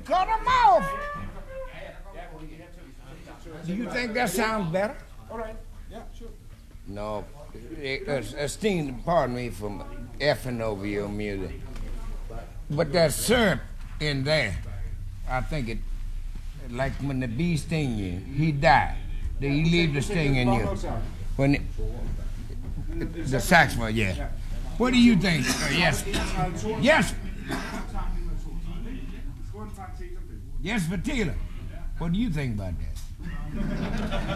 cut them off. Do you think that sounds better? All right. Yeah, sure. No. Esteem, pardon me for effing over your music. But that syrup in there, I think it, like when the bee sting you, he died. Did he leave the sting in you? When the saxophone, yeah. What do you think? Yes. Yes. Yes, Fatila. What do you think about that?